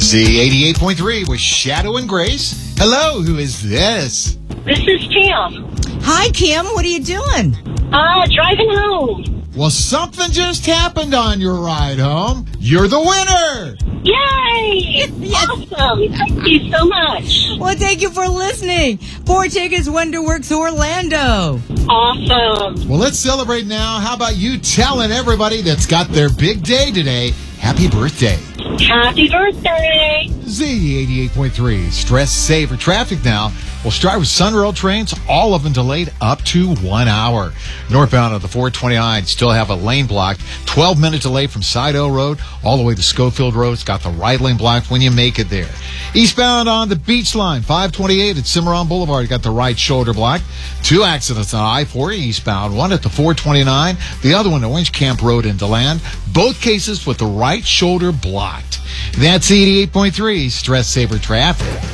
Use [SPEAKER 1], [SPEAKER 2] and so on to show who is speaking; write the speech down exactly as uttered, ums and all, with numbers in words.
[SPEAKER 1] Z eighty-eight point three with Shadow and Grace. Hello, who is this?
[SPEAKER 2] This is Kim.
[SPEAKER 3] Hi, Kim. What are you doing?
[SPEAKER 2] Uh, driving home.
[SPEAKER 1] Well, something just happened on your ride home. You're the winner.
[SPEAKER 2] Yay!
[SPEAKER 3] Yes.
[SPEAKER 2] Awesome. Thank you so much.
[SPEAKER 3] Well, thank you for listening. Four tickets, Wonderworks Orlando.
[SPEAKER 2] Awesome.
[SPEAKER 1] Well, let's celebrate now. How about you telling everybody that's got their big day today, happy birthday.
[SPEAKER 2] Happy birthday.
[SPEAKER 1] Z eighty-eight point three, stress saver traffic now. We'll start with Sunrail trains, all of them delayed up to one hour. Northbound of the four twenty-nine still have a lane blocked. twelve minute delay from Sidell Road all the way to Schofield Road. It's got the right lane blocked when you make it there. Eastbound on the Beach Line, five twenty-eight at Cimarron Boulevard, got the right shoulder blocked. Two accidents on I four eastbound, one at the four twenty-nine, the other one at Winch Camp Road in DeLand. Both cases with the right shoulder blocked. That's eighty-eight point three, stress saver traffic.